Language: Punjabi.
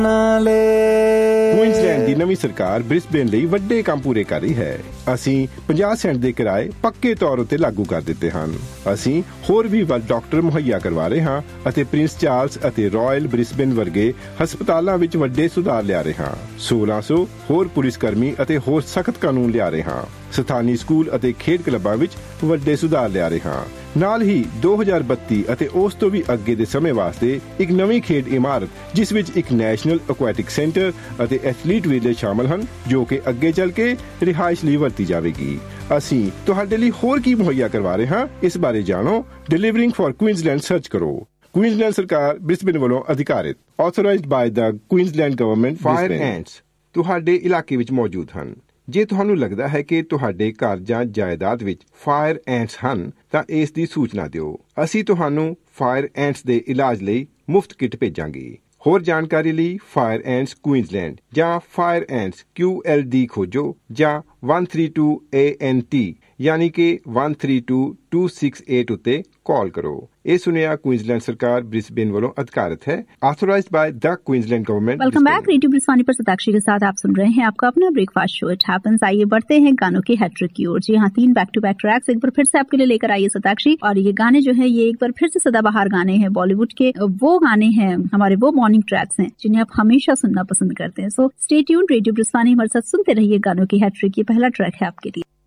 ਕੁਈਨਜ਼ਲੈਂਡ ਦੀ ਨਵੀਂ ਸਰਕਾਰ ਬ੍ਰਿਸਬੇਨ ਲਈ ਵੱਡੇ ਕੰਮ ਪੂਰੇ ਕਰ ਰਹੀ ਹੈ। ਅਸੀਂ 50 ਸੈਂਟ ਦੇ ਕਿਰਾਏ ਪੱਕੇ ਤੌਰ ਉੱਤੇ ਲਾਗੂ ਕਰ ਦਿੱਤੇ ਹਨ। ਅਸੀਂ ਹੋਰ ਵੀ ਵੱਧ ਡਾਕਟਰ ਮੁਹੱਈਆ ਕਰਵਾ ਰਹੇ ਹਾਂ ਅਤੇ ਪ੍ਰਿੰਸ ਚਾਰਲਸ ਅਤੇ ਰਾਇਲ ਬ੍ਰਿਸਬੇਨ ਵਰਗੇ ਹਸਪਤਾਲਾਂ ਵਿੱਚ ਵੱਡੇ ਸੁਧਾਰ ਲਿਆ ਰਹੇ ਹਾਂ। 1600 ਹੋਰ ਪੁਲਿਸ ਕਰਮੀ ਅਤੇ ਹੋਰ ਸਖਤ ਕਾਨੂੰਨ ਲਿਆ ਰਹੇ ਹਾਂ। ਸਥਾਨੀ ਸਕੂਲ ਅਤੇ ਖੇਡ ਕਲੱਬਾਂ ਵਿੱਚ ਵੱਡੇ ਸੁਧਾਰ ਲਿਆ ਰਹੇ ਹਾਂ। ਨਾਲ ਹੀ 2032 ਅਤੇ ਉਸ ਤੋਂ ਵੀ ਅੱਗੇ ਦੇ ਸਮੇਂ ਵਾਸਤੇ ਇੱਕ ਨਵੀਂ ਖੇਡ ਇਮਾਰਤ ਜਿਸ ਵਿੱਚ ਇੱਕ ਨੈਸ਼ਨਲ ਐਕੁਐਟਿਕ ਸੈਂਟਰ ਅਤੇ ਐਥਲੀਟ ਵਿਲੇਜ ਸ਼ਾਮਲ ਹਨ, ਜੋ ਕਿ ਅੱਗੇ ਚੱਲ ਕੇ ਰਿਹਾਇਸ਼ ਲਈ ਵਰਤੀ ਜਾਵੇਗੀ। ਅਸੀਂ ਤੁਹਾਡੇ ਲਈ ਹੋਰ ਕੀ ਮੁਹੱਈਆ ਕਰਵਾ ਰਹੇ ਹਾਂ, ਇਸ ਬਾਰੇ ਜਾਣੋ। ਡਿਲੀਵਰਿੰਗ ਫॉर ਕੁਈਨਜ਼ਲੈਂਡ ਸਰਚ ਕਰੋ। ਕੁਈਨਜ਼ਲੈਂਡ ਸਰਕਾਰ ਬ੍ਰਿਸਬੇਨ ਵੱਲੋਂ ਅਧਿਕਾਰਿਤ, ਆਥੋਰਾਈਜ਼ਡ ਬਾਈ ਦਾ ਕੁਈਨਜ਼ਲੈਂਡ ਗਵਰਨਮੈਂਟ। ਫਾਇਰ ਐਂਟਸ ਤੁਹਾਡੇ ਇਲਾਕੇ ਵਿੱਚ ਮੌਜੂਦ ਹਨ। ਜੇ ਤੁਹਾਨੂੰ ਲੱਗਦਾ ਹੈ ਕਿ ਤੁਹਾਡੇ ਘਰ ਜਾਂ ਜਾਇਦਾਦ ਵਿੱਚ ਫਾਇਰ ਐਂਟਸ ਹਨ ਤਾਂ ਇਸ ਦੀ ਸੂਚਨਾ ਦਿਓ। ਅਸੀਂ ਤੁਹਾਨੂੰ ਫਾਇਰ ਐਂਟਸ ਦੇ ਇਲਾਜ ਲਈ ਮੁਫਤ ਕਿੱਟ ਭੇਜਾਂਗੇ। ਹੋਰ ਜਾਣਕਾਰੀ ਲਈ ਫਾਇਰ ਐਂਟਸ ਕੁਈਨਜ਼ਲੈਂਡ ਜਾਂ ਫਾਇਰ ਐਂਟਸ QLD ਖੋਜੋ ਜਾਂ 132 ANT यानी कि 132268 ਉੱਤੇ ਕਾਲ ਕਰੋ। ਇਹ ਸੁਨੇਹਾ ਕੁਈਨਜ਼ਲੈਂਡ सरकार ब्रिस्बेन वालों अधिकारित है, authorised by the Queensland government. Welcome back. Radio Brisbane पर सताक्षी के साथ आप सुन रहे हैं आपका अपना ब्रेकफास्ट शो इट हैपेंस। आइए बढ़ते हैं गानों के हैट्रिक की ओर। जी हाँ, 3 बैक टू बैक ट्रैक्स एक बार फिर से आपके लिए लेकर आइए सताक्षी। और ये गाने जो है ये एक बार फिर से सदाबहार गाने हैं बॉलीवुड के। वो गाने हैं हमारे वो मॉर्निंग ट्रैक्स हैं जिन्हें आप हमेशा सुनना पसंद करते हैं। So stay tuned, radio Brisbane हमारे साथ सुनते रहिए गानों की हैट्रिक। ये पहला ट्रैक है आपके लिए।